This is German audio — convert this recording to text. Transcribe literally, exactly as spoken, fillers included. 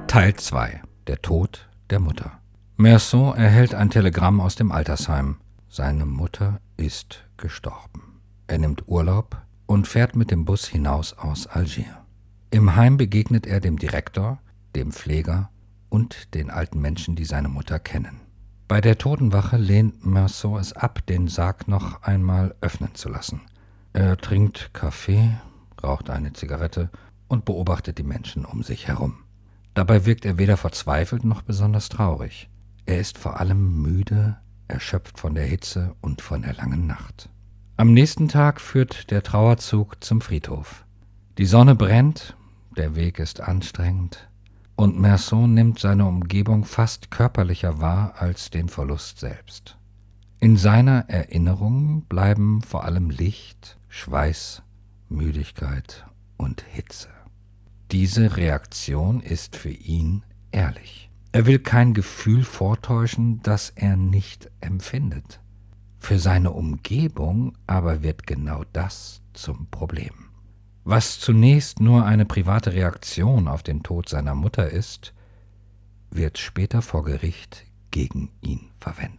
Teil zwei. Der Tod der Mutter. Meursault erhält ein Telegramm aus dem Altersheim. Seine Mutter ist gestorben. Er nimmt Urlaub und fährt mit dem Bus hinaus aus Algier. Im Heim begegnet er dem Direktor, dem Pfleger und den alten Menschen, die seine Mutter kennen. Bei der Totenwache lehnt Meursault es ab, den Sarg noch einmal öffnen zu lassen. Er trinkt Kaffee, raucht eine Zigarette und beobachtet die Menschen um sich herum. Dabei wirkt er weder verzweifelt noch besonders traurig. Er ist vor allem müde, erschöpft von der Hitze und von der langen Nacht. Am nächsten Tag führt der Trauerzug zum Friedhof. Die Sonne brennt, der Weg ist anstrengend und Meursault nimmt seine Umgebung fast körperlicher wahr als den Verlust selbst. In seiner Erinnerung bleiben vor allem Licht, Schweiß, Müdigkeit und Hitze. Diese Reaktion ist für ihn ehrlich. Er will kein Gefühl vortäuschen, das er nicht empfindet. Für seine Umgebung aber wird genau das zum Problem. Was zunächst nur eine private Reaktion auf den Tod seiner Mutter ist, wird später vor Gericht gegen ihn verwendet.